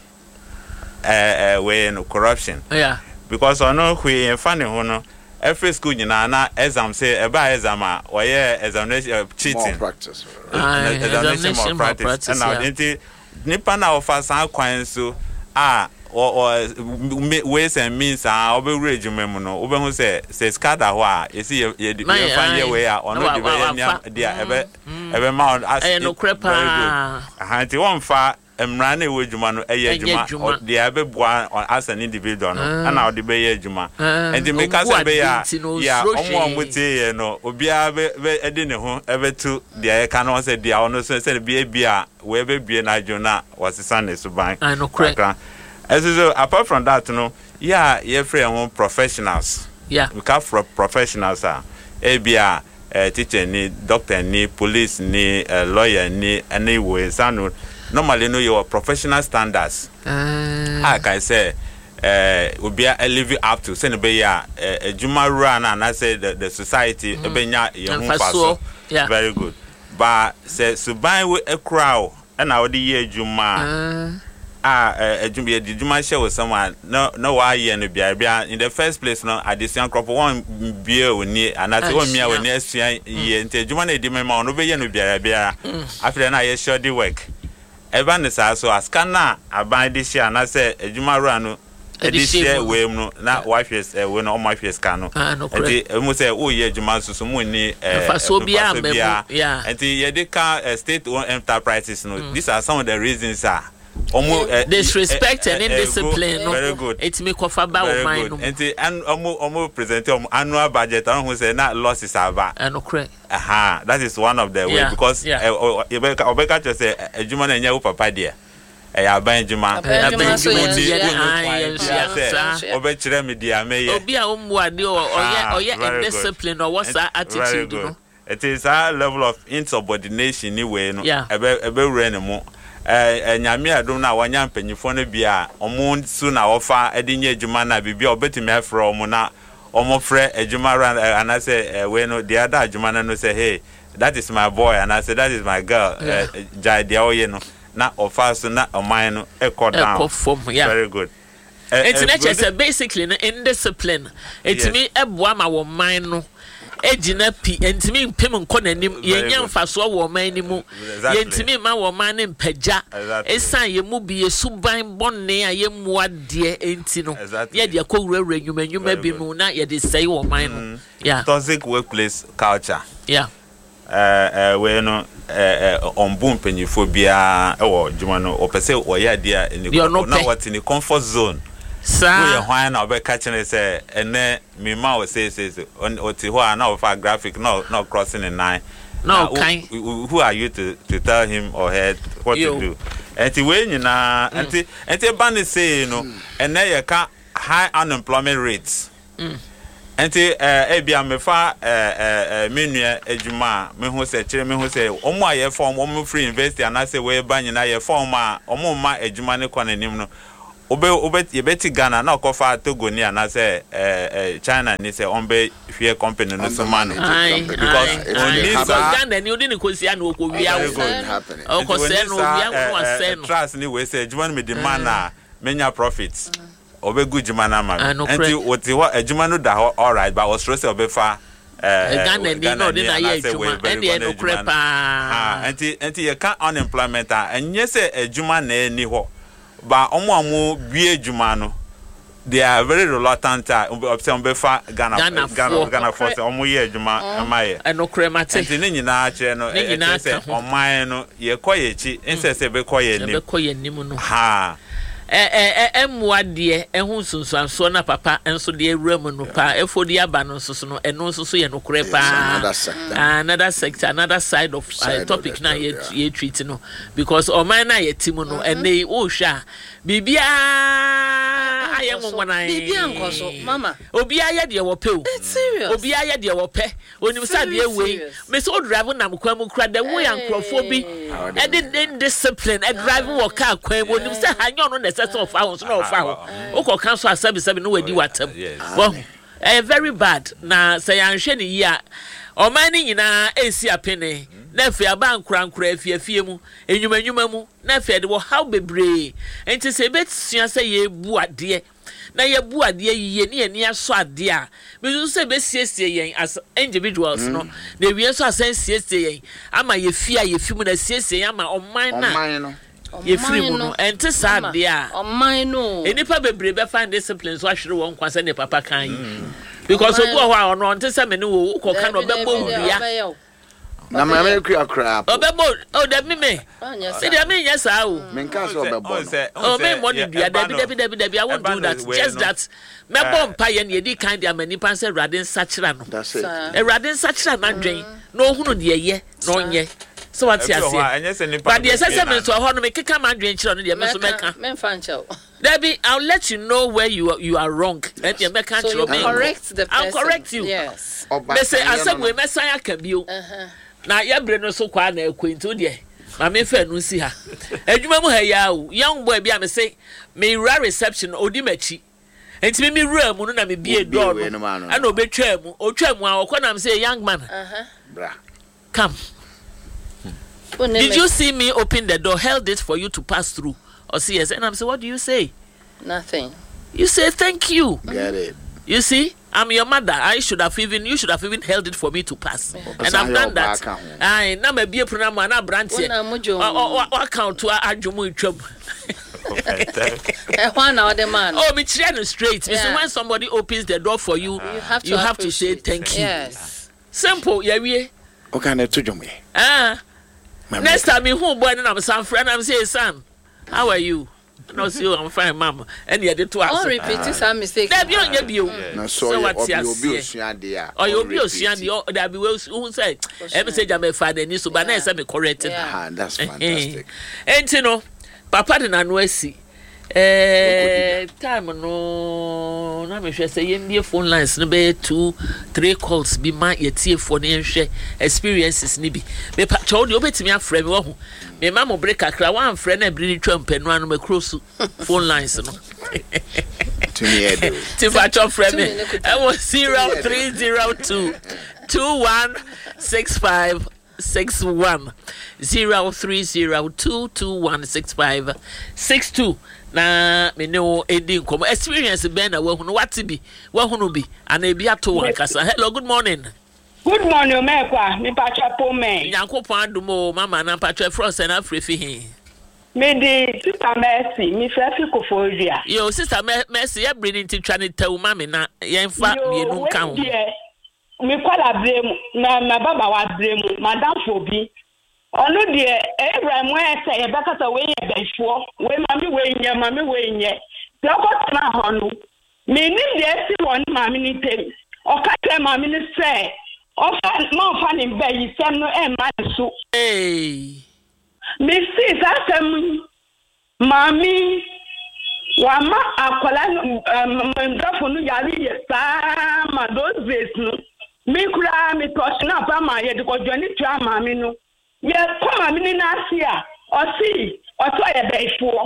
eh eh we no corruption yeah because ono hwe mfa ne ho no every school nyina na exam say e ba exam a wo ye examination cheating practice examination practice and now enti nipa na offer san kwan so ah or ways and means ah obe rejume mu no obe hu say say scatter ho a esi ye find your way on no the dia ebe ebe ma as e no crepa aha nti won fa emra na ewejuma no eye ejuma dia ebe bua as an individual no ana odi be ye ejuma and make us be ya ya omo omutie ye no obia be edi ne ho ebe tu dia e ka no say dia ono so say be bia we be bie na jona wasisa ne suban I no crepa. As so apart from that, you know, yeah, you're free among professionals. Yeah, we have for professionals. Ah, A B R, teacher, ni doctor, ni police, ni uh, lawyer, ni anyway. So normally, know your professional standards. Ah, uh, I say, uh, we be a living up to. Say, be ya a Juma run, and I say the the society. Be ya your yeah, very good. But say, so buy with a crowd, and I would year Juma. Ah, a Jumia did you share with someone? No, no, why you and the in the first place, no, I discern crop one beer with me, and that's one meal when next year, and Jumane Dimma on over and beer. After then, I sure the work. Evan is also a scanner. I buy this year, and I say, a Juma run. This year, we no, not wife is a win on my face canoe. And almost say, oh, yeah, Juma Susumuni, Fasobia, yeah, and the Yedika state owned enterprises. No, these are some of the reasons. Are Omo uh, disrespect uh, uh, and indiscipline. Uh, very good. It's me kofa ba o mind. And the and omo omo present um, annual budget. I don't say not losses are bad. I no correct. Aha, that is one of the yeah. way because yeah. uh, Obeka Obeka just say a Juma na nyawo papa dia. Eh ya ban Juma. Eh ban Juma di Obe chire me dia me ye. Obi a omu ade o oye oye indiscipline or what's that attitude no. It is a level of insubordination ni we no. Yeah. Ebe ebe re ne mo. Eh nyame adom na wanya mpanyifo no bia omo su na ofa edinye adwuma na bibia obetimi afro omo na omo frɛ adwuma ran and I say we no the other adwuma no say hey that is my boy and I say that is my girl jai dia oye no na ofa so na oman no ekɔ down very good. It's not just basically indiscipline. It's me eboa ma wo man no ejina pi entimi mpem nko nanim yenya mfaso wo man ni mu yentimi ma wo man ne mpagya esan ye mu bi yesuban bonne a ye mu ade enti no ye de akowurawura nwuma nwuma bi mu na ye de sei wo man no yeah toxic workplace culture yeah eh eh we no eh ombu mpanyifo bia e wo djuma no opese wo ya dia ni na what in the comfort zone. Sir, we are why now be catching it say and then me ma will say say on oti ho na for graphic no no crossing the line. No kind. Who, who are you to to tell him or her what you. to do? And when you na and and the ban say you know and then you can high unemployment rates. Mm. And the eh bia me fa eh eh me nua adwuma me ho say kire me ho say omo aye form omo free university and I say we ban na ye form a omo ma adwuma ne kwa nanim no obe obe yebeti Ghana na okofa Togo ni anase eh eh China ni say onbe hwe company no so man because only Ghana ni odi ni kosi ana okowia wo okose no wia wo ase no trust ni we say juma no me demand na menya profits obe good juma na ma enti woti wa juma no da all right but was stress obe fa eh Ghana ni no dey na ye juma and e no crepa ah enti enti ye ka unemployment enye say ejuma na ni ho ba omo amu bie juma no they are very reluctant option be fa Ghana Ghana Ghana force omo ye juma amaye eno kremate enti ni nyina ache no e say oman no ye koye chi inse se be koye ni be koye ni mu no ha eh eh emwa de ehun sunsuanso na papa enso de ewura mu no pa efodi aba no nso no eno nso so ye no krepa another sector another side of uh, topic na ye ye treat no because oman na ye timu no ene wo hwa bibia aye nwanwan bibia nkoso mama obia ye de wo pe o obia ye de wo pe onim sa de we me so drive na mkwa mu kra the way ankrofo bi e de discipline e drive wo car kwan onim sa hanyo no na set of house no of house o kan so asabi sabi no wadi watam well eh very bad na say anhwe ne yi a oman ni nyina esi apene na fe aba nkura nkura afie afie mu enwuma enwuma mu na fe de wo how bebre enti se betua se ye bu ade na ye bu ade yiye ne ye ne aso ade a bezu se be siesie yen as individuals no na wie so asan siesie yen ama ye fia ye fi mu na siesie yen ama oman na oman no ye free mu no enti sa ade a oman no enipa bebre be find discipline so ahwere won kwase ne papa kan yi because obu ho a ono enti se me ne wo ko kan obebo wia na ma me kura kura obebo o da mi me se da mi nya sa o me nka so obebo o me mo ni dua da bi da bi da bi da bi I won't do that just that me bomb pa ye ne di kind dia mani pan se Awurade nsachira no Awurade nsachira na dwen na ohunu de ye no nye so what you say but the assessment so ho no me keka ma dwen chiro no de me so meka me fan chao Debbie, I'll let you know where you are, you are wrong. And you make so you correct the person. I'll correct you. Yes. Me say asem we messiah can be you. Na ye bre no so kwa na ekwentu de. Ma me fa nu si ha. Adwuma mu ha ya o. Young boy bia me say me ra reception odi machi. Enti me me ra mu no na me bie door no. Ana obetwa mu. Otwa mu a okọ na me say young man. Uh-huh. Bra. Come. Did you see me open the door, held it for you to pass through? Or see yes, and I'm saying, what do you say? Nothing. You say thank you. Get it. You see, I'm your mother. I should have even you should have even held it for me to pass, oh, and I've done that. I na me be a program na brand here. What count to ajumu chum. Oh, me try no straight. Yeah. When somebody opens the door for you, uh, you have to, you have to say thank you. Yes. Simple. Yeah, we. Okay, na tujo me. Ah. Next time, me who boy na I'm some friend. I'm say son. How are you? No, see you, I'm fine, mama. And you did to us. All repeating some mistake. That you don't you. No, so what's your Obiosian or your Obiosian, or that be well who say, every say, I'm a father, and you so by now, I'm corrected. That's fantastic. And you know, Papa didn't know. Eh, time no, na me hwe say yendie phone lines no be two, three calls be my yetie for ne hwe experiences ni bi. Me pa cho de obetimi afre me wo ho. Me ma mo break akra wan frɛ na bri ni twempenu anu me cross phone lines no. To me edo. Ti fa cho frɛ me. I was zero three zero two two one six five six one zero three zero two two one six five six two. Na me no edi nkomo experience ben na we hunu what bi we hunu bi ana ebi ato wan kasa. Hello, good morning. Good morning, me kwa me pacha po me Yankopon adumo mama na pacha frost na frefi he me di sister Mercy me frefi Koforia. Yo sister Mercy e bring into twa ne tawu mama na yen fa ye nu kan me kwala blame na na baba wa blame madam Fobi onu de Abraham we say e bekata we ye befo we mami we nye mami we nye lokot na honu me ni de si won mami ni tem o ka te mami ni say o fa mo fa ni be yi sem no e ma so eh me si sa sem mami wa ma akola ndafo no yari ye sa ma those days no me kura me touch na pa ma ye de ko joni twa mami no ye come mami ni na sia o si o to ye be fo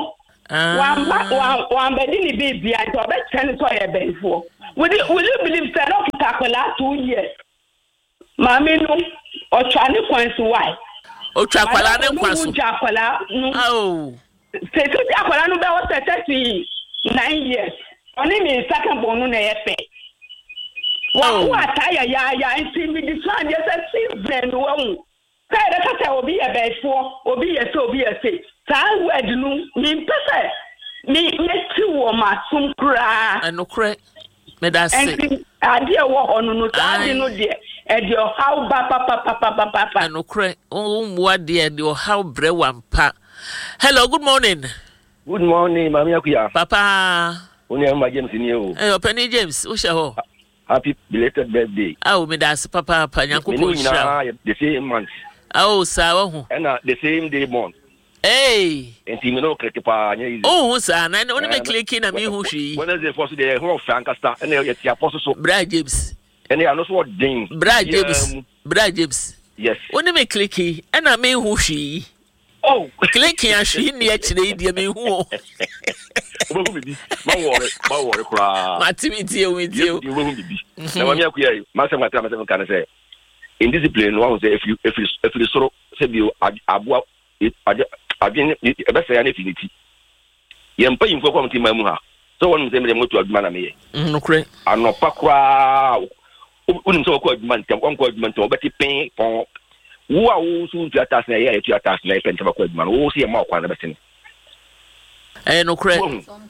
One one one bedini baby and to bet ten to a bed for. Will you will you believe that no kita two years? Mami no or trying to why? O chakwala ne kwaso. Chakwala. Oh. Se tu chakwala no be o thirty-nine years. Oni mi second bonu na yepe. Wa wa taya ya ya nti mi di fan yes see brand wo. Kai da kata obi e be fo, obi ye so obi ye say. Sa word no mi pese. Mi meti wo masum kra. Anokre. Me da say. Enti ade wo onu no ta ade no de. E de how ba pa pa pa pa pa pa. Anokre. O mwa de de how bre wampa. Hello, good morning. Good morning, Mami Akuya. Papa. Oni am James ni o. Eh, Penny James, wo she ho. Happy belated birthday. Ah, me da se papa pa Nyankopon shira. The same month. Ah, sa wo ho. And the same day month. Hey. Enti me no kreke pa anya easy. Oh, sa na oni me clicking na me hu hwi. When is the first day ho Frankasta and you tia apostle so. Bra James. And you know so ding. Bra James. Bra James. Yes. Oni me clicking and na me hu hwi. Oh, clicking a hwi ni a kire dia me hu. Ma worry, ma worry kra. Matimiti o with you. You will be. Na Mami Akuya, ma say matra ma say kan say. In discipline, one say if you if you if you soro say bi aboa adwen e be say na finiti. Ye mpa yimfo kwa mtima mu ha. So one say me moto adwuma na me ye. No kre. Anopa kra. Unim so kwa adwuma ntam kwa adwuma ntam obeti pen pon. Wo a wo so ntu atas na ye ya tu atas na pen ntam kwa adwuma. Wo se ye ma kwa na betin. Eh no kre.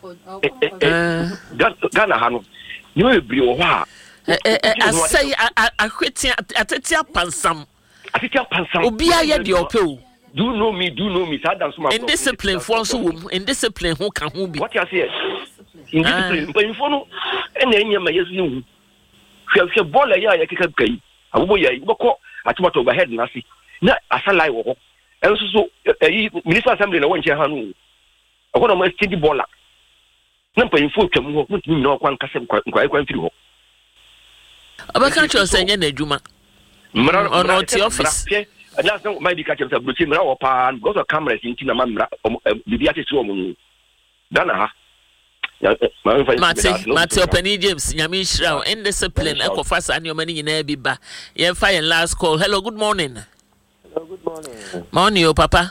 Ghana ha no. You will be o ha. Eh eh I say ahwetia atetia pansam. Atetia pansam. Obi aye de ope. Do you know me? Do you know me? In discipline, for so in discipline, who can who be? What you say? In discipline, but in follow, and then you may use you. If you ball a year, you can pay. I will be a book at what overhead, Nasi. Not as a lie. And also, a minister assembly, no one chair. I want to make steady baller. Number in full, come with me, no one can quite quite through. I can't just say, Juma. Or not the office. And that's not my catching of Bruce or Pan, goes a cameras in Tinamamra, the woman. Dana. Mate, Mate, Penny James, Yamishra, and discipline, Echo Fast, and your money in Abiba. You're fine, last call. Hello, good morning. Hello, good morning. Morning, your papa.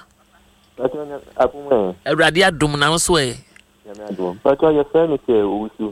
A radia dum now sway. But your friend is here with you.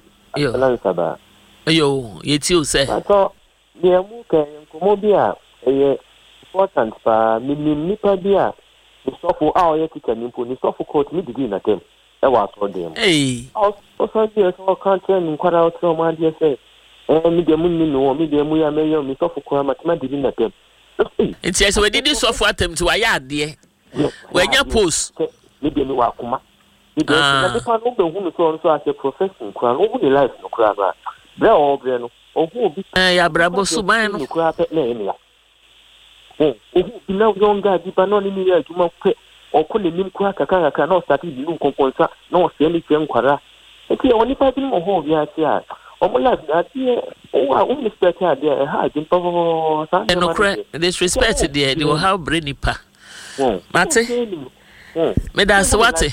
Yo, yet you say. I thought, dear Muka, Comobia, a important pa minim nipa bia ni sofo a o ye kika nimpo ni sofo court ni digi na tem e wa so dem eh o so dey so kan tell me kwara o tell man dey say eh mi dem ni no mi dem ya me yo mi sofo ko ma tema digi na tem it yes we did sofo atem to ya ade we nya post mi dem wa kuma mi dem na nipa no be hu mi so so as a profession kwara o hu ni life no kwara ba bre o bre no o hu bi eh ya brabo suban no kwara pe na emi ya oh na yonga di ba no ni mi ya juma pe o ko le nim kwa kaka kaka na o start di nu konkonsa na o se mi fe nkwara e ti o ni pa di mo ho bi ase a o mo la na ti o wa o ni respect ade e ha di pa pa sa e no cre disrespect there they will have brain pa mate me da se wate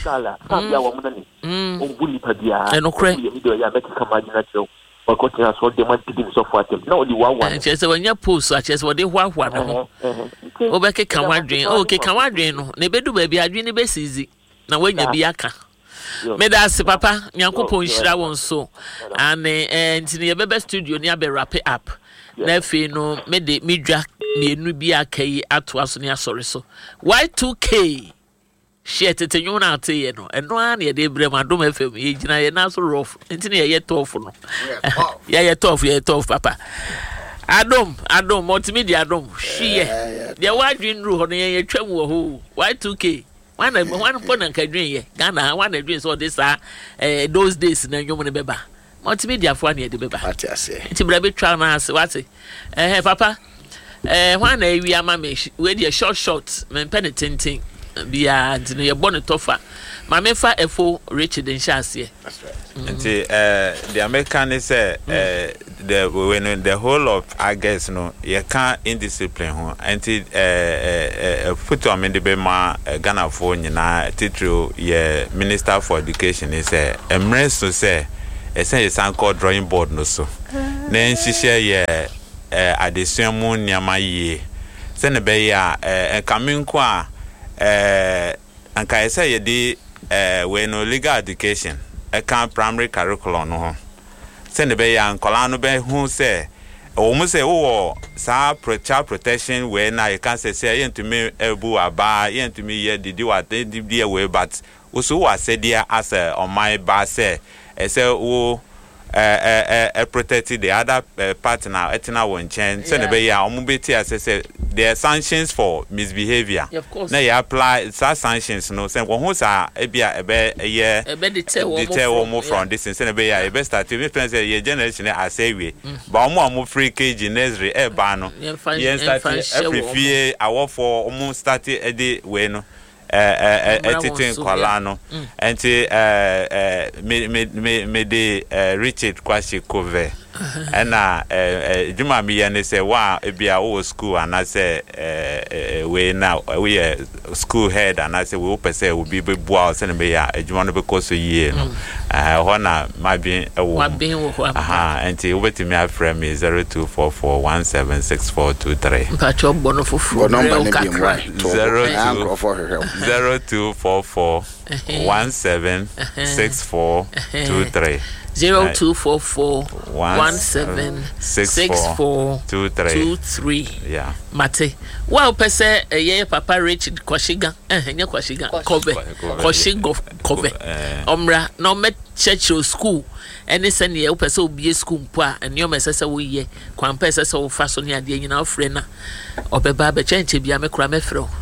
mm o buli pa dia e no cre ya be ka ma jina tro o ko tia so de man di so for atem na o di one one che se wanya post a che se wo de hwa hwa no o be ke kan wadwen o ke kan wadwen no na bedu ba bi adwen ne be sizi na wanya bi aka me da se papa Nyankopon hira won so ane eh ntini ye bebe studio ni abe wrap up na fe no me de midwa mienu bi aka yi ato aso ne asore so Y two K shit tete nyuna ate ye no eno an ye de brem adom F M ye gina ye na so rough ntini ye ye tough no ye ye tough ye tough papa adom adom multimedia adom hwie de wadwin ru ho no ye twam wo ho Y two K one one pon an kadwin ye Ghana one adwin so this ah eh those days na nwom ne beba multimedia fo an ye de beba ati ase nti bra be twa na ase wate eh papa eh one awi ama me we de short short men penitenting bia ntino ye bone tofa ma me fa efo Richard Nshase nti eh the American is eh the when the whole of August no you can't indiscipline ho anti eh eh put on the be ma Ghana for nyina titru ye Minister for Education is eh emre so say e say san called drawing board no so na nhihye ye eh adesua mu nyama yie se ne be ya eh kaminko a eh anka say ye di eh we no legal education e kan primary curriculum no ho send be ya nkola no be hu say o mu say wo sa child protection we na you can say say yen to me ebu aba yen to me ye didi what didi we but also wa say there as on my ba say e say wo eh eh protect the other partner etina won chen send be ya o mu be ti say say there are sanctions for misbehavior. Yeah, of course. Now you apply such sanctions, no. Say, who say, ebia ebe ye, ebe detail more from this. Say, ebe ya, ebe start. Me friends say, ye generation I say we, but omo omo free kg nesri e ba no. Ye start every fear. Our for omo start edi we no. Eh eh eh etitin kwala no. Enti eh eh me me me me de Richard Kwashi Kove. And uh eh Juma mi ya say wa ebia o school and I say eh we now we school head and I say we hope say we be boa say be ya Juma no be course year no eh hona ma bin e wo aha enti we betimi afrem me zero two four four one seven six four two three mpacho bono fufu zero two four four one seven six four two three Zero two four four one seven six four two three. Yeah. Mate. Well, pese ye Papa Richard Kwashiga. Eh, nye Kwashiga. Kobe. Kwashigo Kobe. Omra no met church school. Any send ye pese obi school mpa. And yo mesese wo ye. Kwa pese so faso ni ade nyina ofre na. Obeba be chenche bia me kura me fro.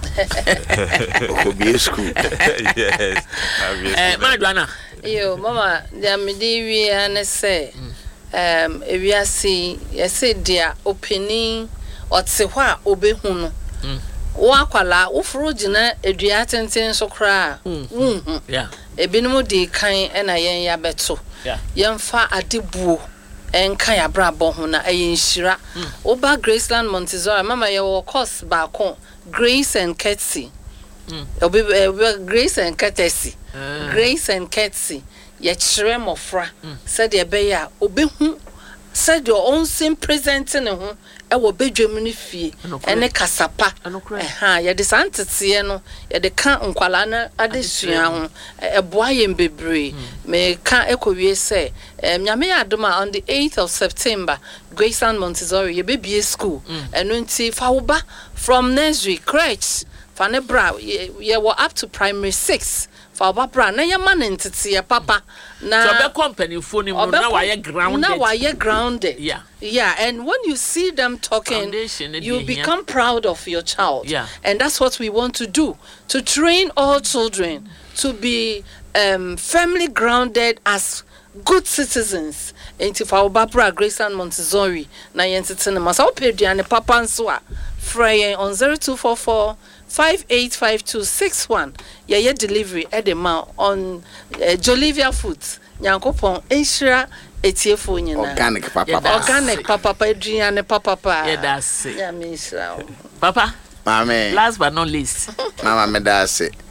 Obi school. Yes. Eh, Madwana. Yo, mama, there me di we an say, um, if you see, you say dear opening or se wa obe hunu. Wa kwala ufuru jina edua tenten so kra. Mhm. Yeah. Ebinumu di kan e na yen ya beto. Yeah. Yemfa adebuo enka ya brabo ho na ayen hira. Oba Graceland Montessori mama ye wo course ba kon Grace and Courtesy. Obi Grace and Courtesy. Grace and Courtesy ye chere mofra said ye be ya obi hu said your own same presenting ho e wo bedwam ni fie ene kasapa eh ye de santete no ye de kan nkwala na adesua ho e boa ye mbebre me kan ekowie se nyame adoma on the eighth of September Graceland Montessori ye be school eno nti fa wo ba from nursery crèche fane bra ye were up to primary six for bra na ye man ntete ye papa na so be company phone na wa ye grounded na wa ye grounded yeah yeah and when you see them talking you become proud of your child yeah and that's what we want to do to train all children to be um firmly grounded as good citizens into for bra Graceland Montessori na ye ntete na masa opeduane papa nso a frey on zero two four four five eight five two six one. Yeah, yeah, delivery at the mount on uh, Jolivia Foods. Yankopon, Enshira, Etiefo, organic papa, organic papa, Adrian, papa, yeah, that's it. Yeah, Miss Papa, Mamma, last but not least, Mamma, me that's it.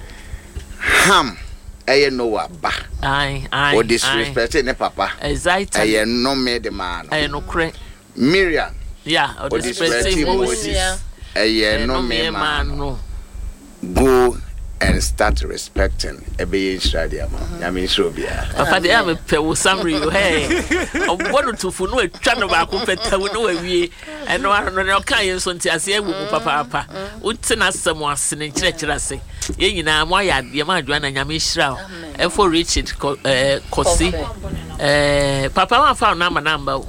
Ham, I know what, bah, I, I, or disrespecting papa, exactly. I no made the man, I no cre Miriam, yeah, or disrespecting Moses, I no me man, no. Go and start respecting a being stadium. I mean, so be. Papa, they have a pew summary. Hey, one to for no channel back with a no way. And no one no kind so to say, Papa, Papa, would send us someone singing church. I say, you know, why I be a man, and Yamishra, and for Richard Cossy. Papa, I found number number.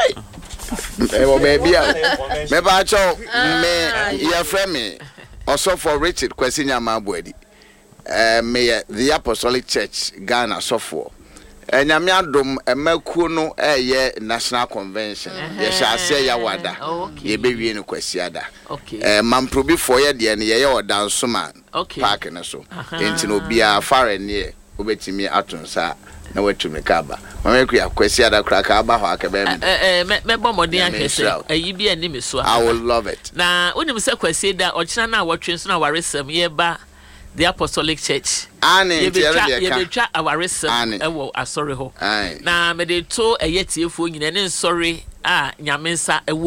Oh, baby, maybe I told me, your friend me. Also for Richard Kwesinya Mabwedi. Eh me the Apostolic Church Ghana so for. Eh nyame adom emaku no eh national convention. Ye sha say ya wada. Ye be wie no kwasiada. Eh mamprobi for ye de ne ye ye odanso man. Park na so. Enti no bia fare ne obetimi atonsa na watu me kaba mama ku ya kwesi ada kra ka aba ho aka ba me eh me me bomodin ahwese ayi bi ani me so I will love it na onim se kwesi da ochina na awotwe so na waresem ye ba the Apostolic Church ani tiere de ye betwa awaresem ewo asori ho na me de to eye tiefo nyina ne nsori a nyamensa ewo